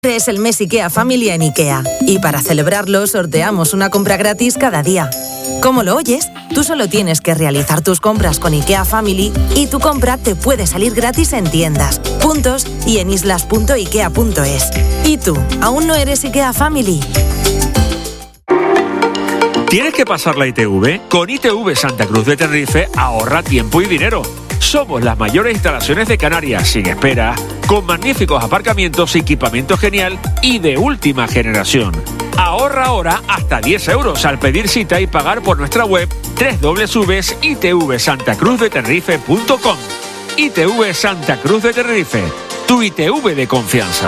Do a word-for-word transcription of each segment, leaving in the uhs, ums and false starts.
Es el mes IKEA Family en IKEA. Y para celebrarlo, sorteamos una compra gratis cada día. ¿Cómo lo oyes? Tú solo tienes que realizar tus compras con IKEA Family y tu compra te puede salir gratis en tiendas, puntos y en islas punto ikea punto es. ¿Y tú, aún no eres IKEA Family? ¿Tienes que pasar la I T V? Con I T V Santa Cruz de Tenerife ahorra tiempo y dinero. Somos las mayores instalaciones de Canarias, sin espera, con magníficos aparcamientos, equipamiento genial y de última generación. Ahorra ahora hasta diez euros al pedir cita y pagar por nuestra web doble u doble u doble u punto i t v santa cruz de tenerife punto com. I T V Santa Cruz de Tenerife, tu I T V de confianza.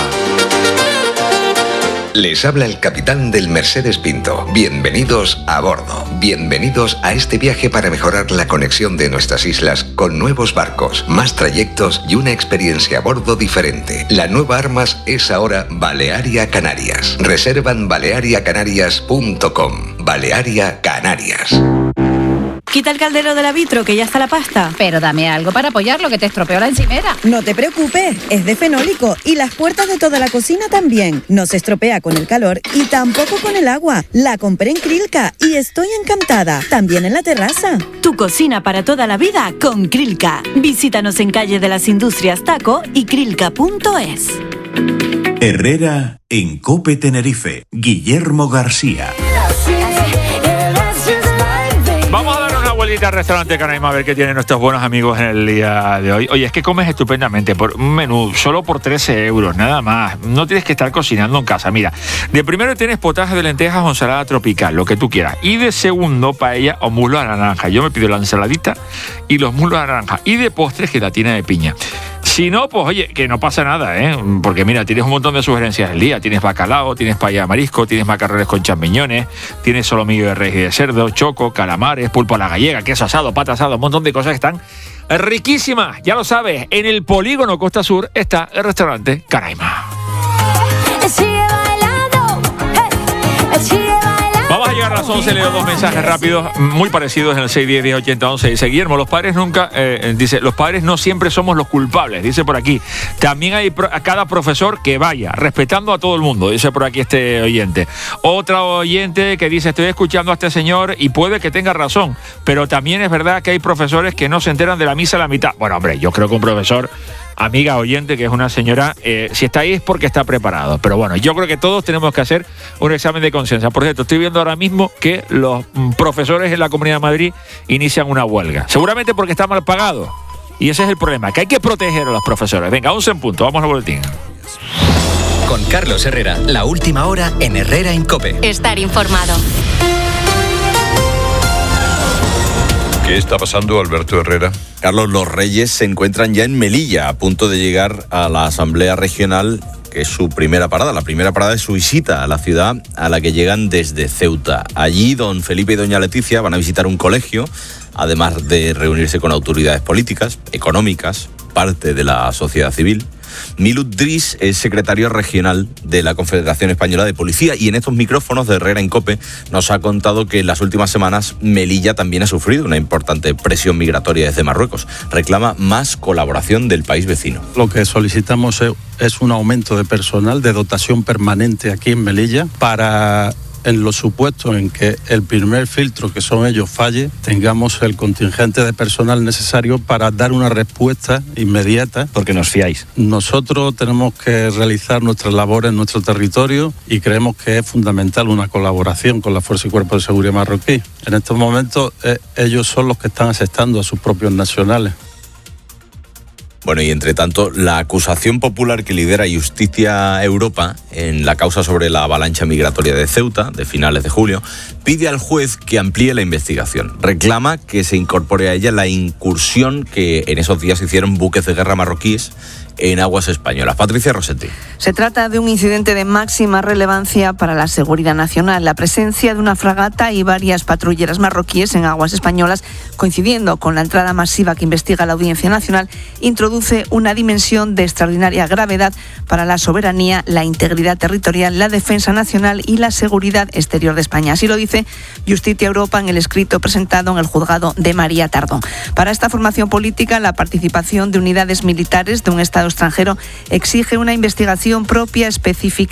Les habla el capitán del Mercedes Pinto. Bienvenidos a bordo. Bienvenidos a este viaje para mejorar la conexión de nuestras islas con nuevos barcos, más trayectos y una experiencia a bordo diferente. La nueva Armas es ahora Balearia Canarias. Reservan balearia canarias punto com. Balearia Canarias. Quita el caldero del vitro, que ya está la pasta. Pero dame algo para apoyarlo, que te estropeó la encimera. No te preocupes, es de fenólico y las puertas de toda la cocina también. No se estropea con el calor y tampoco con el agua. La compré en Krilka y estoy encantada. También en la terraza. Tu cocina para toda la vida con Krilka. Visítanos en Calle de las Industrias Taco y krilka punto es. Herrera en COPE Tenerife. Guillermo García. Vamos a dar una vueltita al restaurante Canaima a ver qué tienen nuestros buenos amigos en el día de hoy. Oye, es que comes estupendamente por un menú solo por trece euros, nada más. No tienes que estar cocinando en casa. Mira, de primero tienes potaje de lentejas o ensalada tropical, lo que tú quieras. Y de segundo, paella o muslo a naranja. Yo me pido la ensaladita y los muslos a naranja. Y de postres, gelatina de piña. Si no, pues oye, que no pasa nada, ¿eh? Porque mira, tienes un montón de sugerencias del día. Tienes bacalao, tienes paella de marisco, tienes macarrones con champiñones, tienes solomillo de res y de cerdo, choco, calamares, pulpo a la gallega, queso asado, pata asado, un montón de cosas que están riquísimas. Ya lo sabes, en el polígono Costa Sur está el restaurante Canaima. Vamos a llegar a las once, leo dos mensajes rápidos, muy parecidos en el seis diez diez ochenta once. Dice Guillermo, los padres nunca, eh, dice, los padres no siempre somos los culpables, dice por aquí. También hay pro, a cada profesor que vaya, respetando a todo el mundo, dice por aquí este oyente. Otro oyente que dice, estoy escuchando a este señor y puede que tenga razón, pero también es verdad que hay profesores que no se enteran de la misa a la mitad. Bueno, hombre, yo creo que un profesor... Amiga oyente, que es una señora, eh, si está ahí es porque está preparado. Pero bueno, yo creo que todos tenemos que hacer un examen de conciencia. Por cierto, estoy viendo ahora mismo que los mm, profesores en la Comunidad de Madrid inician una huelga. Seguramente porque está mal pagado. Y ese es el problema, que hay que proteger a los profesores. Venga, once en punto, vamos al boletín. Con Carlos Herrera, la última hora en Herrera en COPE. Estar informado. ¿Qué está pasando, Alberto Herrera? Carlos, los Reyes se encuentran ya en Melilla, a punto de llegar a la Asamblea Regional, que es su primera parada. La primera parada es su visita a la ciudad, a la que llegan desde Ceuta. Allí, don Felipe y doña Leticia van a visitar un colegio, además de reunirse con autoridades políticas, económicas, parte de la sociedad civil. Milut Dris es secretario regional de la Confederación Española de Policía y en estos micrófonos de Herrera en COPE nos ha contado que en las últimas semanas Melilla también ha sufrido una importante presión migratoria desde Marruecos. Reclama más colaboración del país vecino. Lo que solicitamos es un aumento de personal, de dotación permanente aquí en Melilla para... en los supuestos en que el primer filtro, que son ellos, falle, tengamos el contingente de personal necesario para dar una respuesta inmediata. Porque nos fiáis. Nosotros tenemos que realizar nuestras labores en nuestro territorio y creemos que es fundamental una colaboración con la Fuerza y Cuerpo de Seguridad marroquí. En estos momentos eh, ellos son los que están asestando a sus propios nacionales. Bueno, y entre tanto, la acusación popular que lidera Justicia Europa en la causa sobre la avalancha migratoria de Ceuta, de finales de julio, pide al juez que amplíe la investigación. Reclama que se incorpore a ella la incursión que en esos días hicieron buques de guerra marroquíes en aguas españolas. Patricia Rossetti. Se trata de un incidente de máxima relevancia para la seguridad nacional. La presencia de una fragata y varias patrulleras marroquíes en aguas españolas, coincidiendo con la entrada masiva que investiga la Audiencia Nacional, introduce una dimensión de extraordinaria gravedad para la soberanía, la integridad territorial, la defensa nacional y la seguridad exterior de España. Así lo dice Justicia Europa en el escrito presentado en el juzgado de María Tardón. Para esta formación política, la participación de unidades militares de un Estado Estado extranjero exige una investigación propia específica